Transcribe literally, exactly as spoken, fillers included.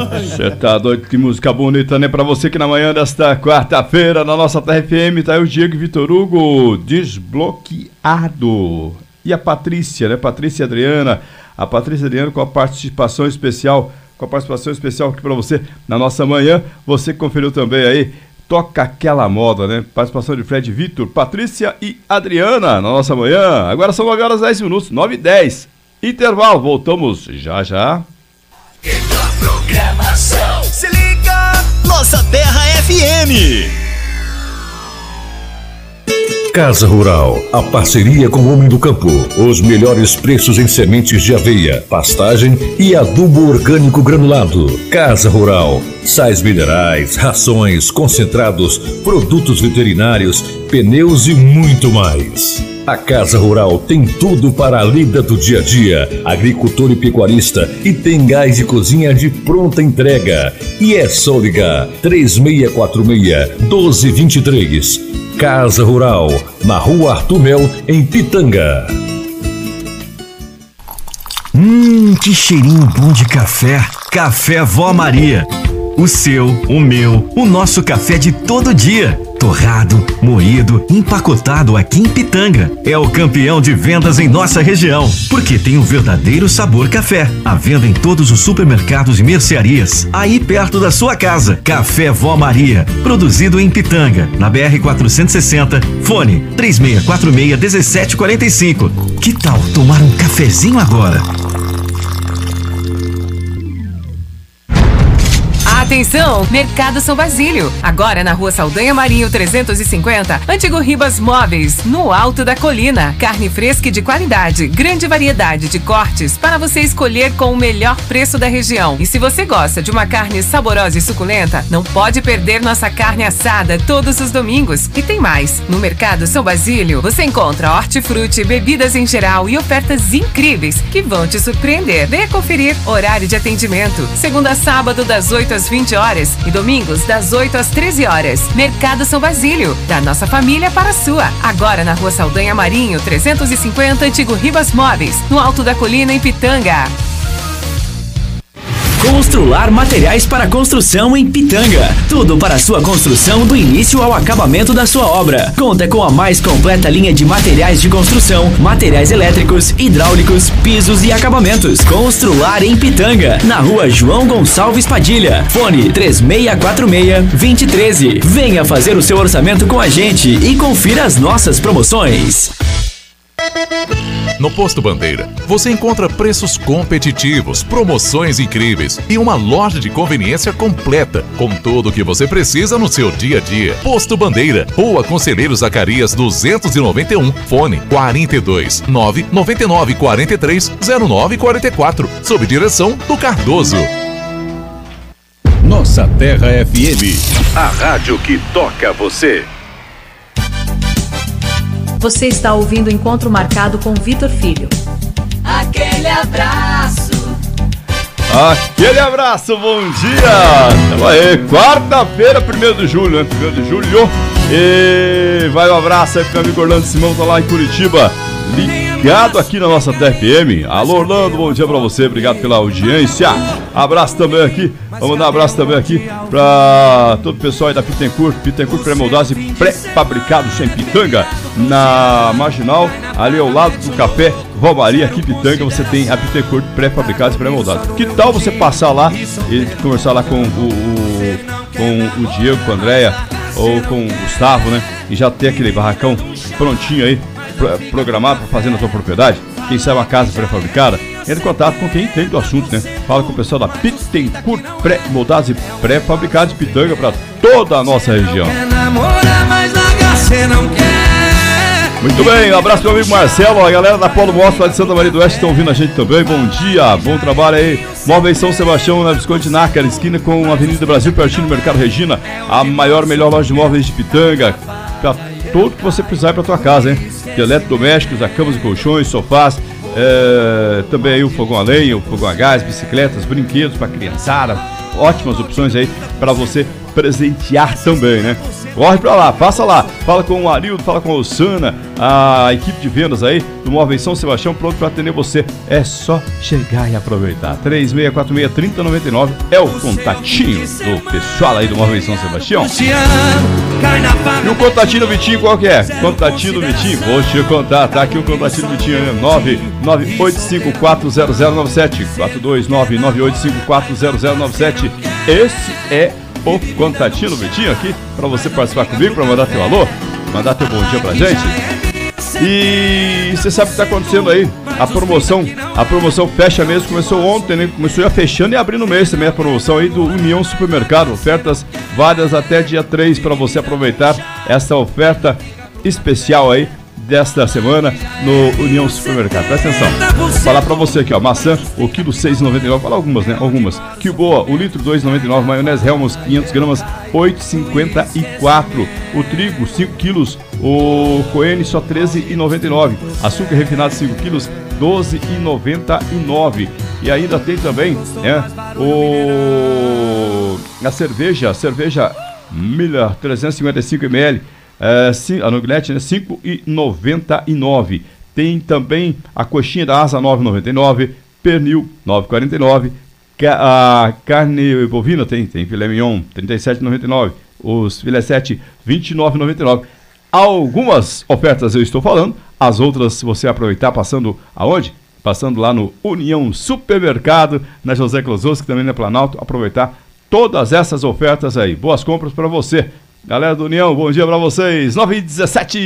Você tá doido, que música bonita, né? Pra você que na manhã desta quarta-feira, na nossa Terra F M, tá aí o Diego Vitor Hugo, Desbloqueado. E a Patrícia, né? Patrícia e Adriana. A Patrícia e Adriana com a participação especial, com a participação especial aqui pra você na nossa manhã. Você que conferiu também aí, Toca Aquela Moda, né? Participação de Fred Vitor, Patrícia e Adriana na nossa manhã. Agora são nove horas e dez minutos, nove e dez. Intervalo, voltamos já já. Programação. Se liga, Nossa Terra F M. Casa Rural, a parceria com o Homem do Campo. Os melhores preços em sementes de aveia, pastagem e adubo orgânico granulado. Casa Rural, sais minerais, rações, concentrados, produtos veterinários, pneus e muito mais. A Casa Rural tem tudo para a lida do dia a dia, agricultor e pecuarista, e tem gás de cozinha de pronta entrega. E é só ligar três seis quatro seis, um dois dois três. Casa Rural, na Rua Arthur Mel, em Pitanga. Hum, que cheirinho bom de café. Café Vó Maria. O seu, o meu, o nosso café de todo dia. Torrado, moído, empacotado aqui em Pitanga. É o campeão de vendas em nossa região, porque tem um verdadeiro sabor café. À venda em todos os supermercados e mercearias, aí perto da sua casa. Café Vó Maria, produzido em Pitanga, na B R quatrocentos e sessenta, fone três seis quatro seis, um sete quatro cinco. Que tal tomar um cafezinho agora? Atenção, Mercado São Basílio. Agora na Rua Saldanha Marinho trezentos e cinquenta, Antigo Ribas Móveis, no alto da colina. Carne fresca e de qualidade, grande variedade de cortes para você escolher com o melhor preço da região. E se você gosta de uma carne saborosa e suculenta, não pode perder nossa carne assada todos os domingos. E tem mais, no Mercado São Basílio você encontra hortifruti, bebidas em geral e ofertas incríveis que vão te surpreender. Venha conferir horário de atendimento, segunda a sábado das oito às vinte horas e domingos das oito às treze horas. Mercado São Basílio, da nossa família para a sua. Agora na Rua Saldanha Marinho trezentos e cinquenta, Antigo Ribas Móveis, no alto da colina em Pitanga. Constrular materiais para construção em Pitanga. Tudo para sua construção do início ao acabamento da sua obra. Conta com a mais completa linha de materiais de construção, materiais elétricos, hidráulicos, pisos e acabamentos. Constrular em Pitanga, na Rua João Gonçalves Padilha. Fone três seis quatro seis, dois zero um três. Venha fazer o seu orçamento com a gente e confira as nossas promoções. No Posto Bandeira, você encontra preços competitivos, promoções incríveis e uma loja de conveniência completa, com tudo o que você precisa no seu dia a dia. Posto Bandeira, Rua Conselheiro Zacarias duzentos e noventa e um, fone quarenta e dois, nove nove nove quatro três, zero nove quatro quatro, sob direção do Cardoso. Nossa Terra F M, a rádio que toca você. Você está ouvindo o Encontro Marcado com Vitor Filho. Aquele abraço. Aquele abraço, bom dia! Então aí, quarta-feira, primeiro de julho, né? primeiro de julho. E vai um abraço aí pro meu amigo Orlando Simão, tá lá em Curitiba, ligado aqui na nossa T F M. Alô, Orlando, bom dia pra você, obrigado pela audiência. Abraço também aqui, vamos mandar um abraço também aqui pra todo o pessoal aí da Pittencourt, Pittencourt pré-moldados e pré-fabricados em Pitanga, na Marginal, ali ao lado do Café Vó Maria, aqui em Pitanga, você tem a Pittencourt pré-fabricados e pré-moldados. Que tal você passar lá e conversar lá com o, o, com o Diego, com a Andréia, ou com o Gustavo, né? E já ter aquele barracão prontinho aí, programado para fazer na sua propriedade. Quem sabe uma casa pré-fabricada, entre em contato com quem entende do assunto, né? Fala com o pessoal da Pittencourt pré-moldados e pré-fabricados de Pitanga para toda a nossa região. Muito bem, um abraço pro meu amigo Marcelo, a galera da Polo Motos lá de Santa Maria do Oeste estão ouvindo a gente também. Bom dia, bom trabalho aí. Móveis São Sebastião, na Visconde Nácar, esquina com a Avenida Brasil, pertinho do Mercado Regina, a maior, melhor loja de móveis de Pitanga, pra tudo que você precisar pra tua casa, hein? De eletrodomésticos, a camas e colchões, sofás, é, também aí o fogão a lenha, o fogão a gás, bicicletas, brinquedos pra criançada, ótimas opções aí pra você presentear também, né? Corre pra lá, passa lá, fala com o Arildo, fala com a Osana, a equipe de vendas aí do Móveis São Sebastião, pronto para atender você. É só chegar e aproveitar. três seis quatro seis, três zero nove nove é o contatinho do pessoal aí do Móveis São Sebastião. E o contatinho do Vitinho qual que é? Contatinho do Vitinho, vou te contar, tá aqui o contatinho do Vitinho, né? nove nove oito cinco quatro zero zero nove sete quatro dois nove nove oito cinco quatro zero zero nove sete. Esse é o contatinho do Vitinho aqui, pra você participar comigo, pra mandar teu alô, mandar teu bom dia pra gente. E você sabe o que tá acontecendo aí, a promoção, a promoção fecha mesmo, começou ontem, né? Começou já fechando e abrindo o mês também a promoção aí do União Supermercado, ofertas válidas até dia três para você aproveitar essa oferta especial aí desta semana no União Supermercado. Presta atenção, vou falar pra você aqui, ó, maçã, o quilo seis reais e noventa e nove centavos, fala algumas, né, algumas, que boa, o litro dois reais e noventa e nove centavos, maionese Hellmann's quinhentas gramas, oito reais e cinquenta e quatro centavos, o trigo cinco quilos, o Coene só treze reais e noventa e nove centavos, açúcar refinado cinco quilos, doze reais e noventa e nove centavos, e ainda tem também, né, o a cerveja, a cerveja Miller trezentos e cinquenta e cinco mililitros, É, a Noglete, né, cinco reais e noventa e nove centavos. Tem também a coxinha da asa nove reais e noventa e nove centavos, pernil nove reais e quarenta e nove centavos, a carne bovina tem, tem filé mignon trinta e sete reais e noventa e nove centavos, os filé sete vinte e nove reais e noventa e nove centavos. Algumas ofertas eu estou falando, as outras se você aproveitar passando aonde? Passando lá no União Supermercado, na José Klosowski, também na Planalto, aproveitar todas essas ofertas aí. Boas compras para você. Galera do União, bom dia pra vocês. nove e dezessete.